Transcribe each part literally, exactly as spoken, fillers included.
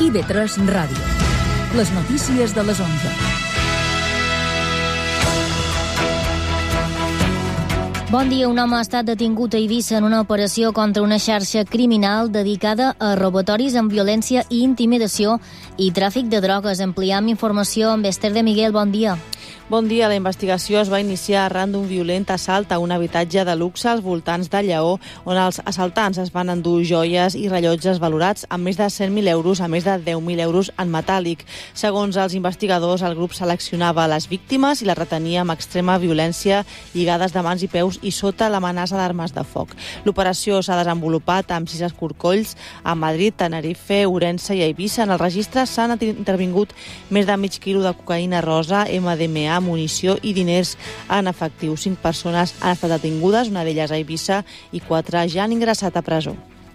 I V tres Ràdio. Les notícies de les onze. Bon dia. Un home ha estat detingut a Eivissa en una operació contra una xarxa criminal dedicada a robatoris amb violència i intimidació i tràfic de drogues. Ampliem informació amb Esther de Miguel. Bon dia. Bon dia. La investigació es va iniciar arran d'un violent assalt a un habitatge de luxe als voltants de Lleó, on els assaltants es van endur joies i rellotges valorats amb més de cent mil euros a més de deu mil euros en metàl·lic. Segons els investigadors, el grup seleccionava les víctimes i les retenia amb extrema violència, lligades de mans i peus i sota l'amenaça d'armes de foc. L'operació s'ha desenvolupat amb sis escorcolls a Madrid, Tenerife, Ourense i Eivissa. En el registre s'han intervingut més de mig quilo de cocaïna rosa, M D M A, munició i diners en efectiu. Cinc persones han estat detingudes, una d'elles a Eivissa, i quatre ja han ingressat a presó.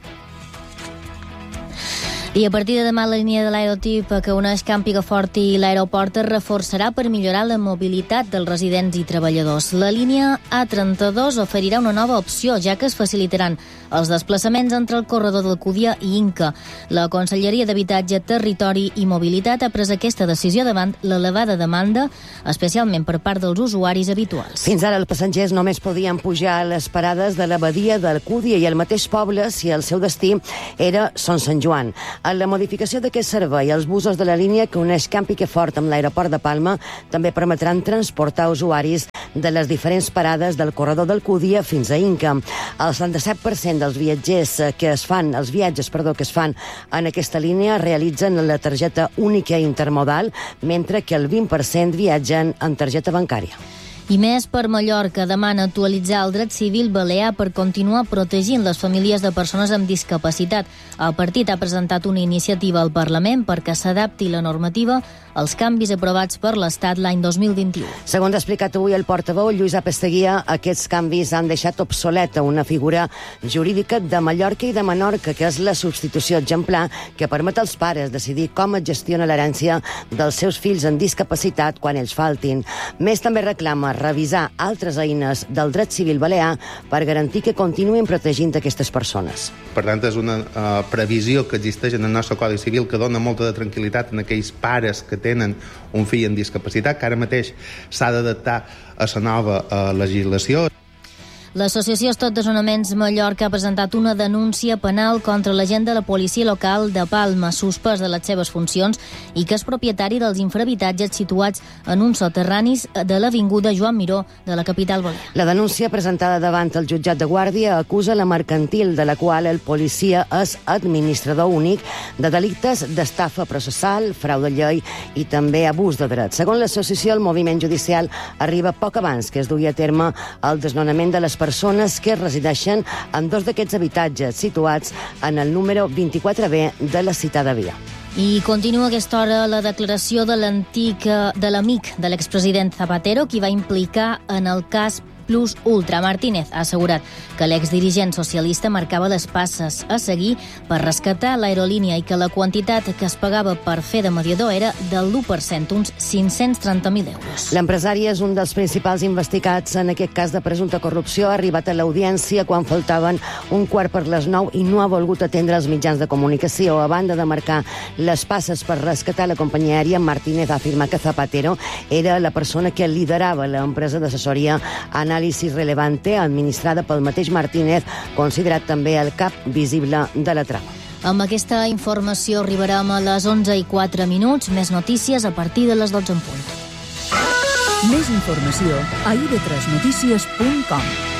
I a partir de demà la línia de l'aerotip que uneix Camp Picafort i l'aeroport es reforçarà per millorar la mobilitat dels residents i treballadors. La línia A trenta-dos oferirà una nova opció, ja que es facilitaran els desplaçaments entre el corredor d'Alcúdia i Inca. La Conselleria d'Habitatge, Territori i Mobilitat ha pres aquesta decisió davant l'elevada demanda, especialment per part dels usuaris habituals. Fins ara els passatgers només podien pujar a les parades de la badia d'Alcúdia i el mateix poble si el seu destí era Son Sant Joan. En la modificació d'aquest servei, els busos de la línia que uneix Camp Picafort amb l'aeroport de Palma també permetran transportar usuaris de les diferents parades del corredor d'Alcúdia fins a Inca. El setanta-set per cent dels viatgers que es fan, els viatges, perdó, que es fan en aquesta línia realitzen la targeta única intermodal, mentre que el vint per cent viatgen en targeta bancària. I més per Mallorca demana actualitzar el dret civil balear per continuar protegint les famílies de persones amb discapacitat. El partit ha presentat una iniciativa al Parlament perquè s'adapti la normativa als canvis aprovats per l'Estat l'any dos mil vint-i-u. Segons ha explicat avui el portaveu Lluís Apesteguia, aquests canvis han deixat obsoleta una figura jurídica de Mallorca i de Menorca, que és la substitució exemplar que permet als pares decidir com es gestiona l'herència dels seus fills amb discapacitat quan ells faltin. Més també reclama revisar altres eines del dret civil balear per garantir que continuïn protegint aquestes persones. Per tant, és una uh, previsió que existeix en el nostre Codi Civil que dona molta de tranquil·litat en aquells pares que tenen un fill amb discapacitat, que ara mateix s'ha d'adaptar a la nova uh, legislació. L'Associació Stop Desnonaments Mallorca ha presentat una denúncia penal contra l'agent de la policia local de Palma, suspès de les seves funcions i que és propietari dels infrahabitatges situats en uns soterranis de l'avinguda Joan Miró de la capital balear. La denúncia presentada davant el jutjat de Guàrdia acusa la mercantil, de la qual el policia és administrador únic, de delictes d'estafa processal, frau de llei i també abús de drets. Segons l'associació, el moviment judicial arriba poc abans que es dugui a terme el desnonament de les persones persones que resideixen en dos d'aquests habitatges situats en el número vint-i-quatre B de la citada via. I continua a aquesta hora la declaració de l'antic, de l'amic de l'expresident Zapatero, qui va implicar en el cas Plus Ultra. Martínez ha assegurat que l'exdirigent socialista marcava les passes a seguir per rescatar l'aerolínia i que la quantitat que es pagava per fer de mediador era del l'u per cent, uns cinc-cents trenta mil euros. L'empresari és un dels principals investigats en aquest cas de presumpta corrupció. Ha arribat a l'audiència quan faltaven un quart per les nou i no ha volgut atendre els mitjans de comunicació. A banda de marcar les passes per rescatar la companyia aèria, Martínez ha afirmat que Zapatero era la persona que liderava l'empresa d'assessoria Anàlisi Relevante, administrada pel mateix Martínez, considerat també el cap visible de la trama. Amb aquesta informació arribarem a les onze i quatre minuts. Més notícies a partir de les dotze en punt. Més informació a i v tres notícies punt com.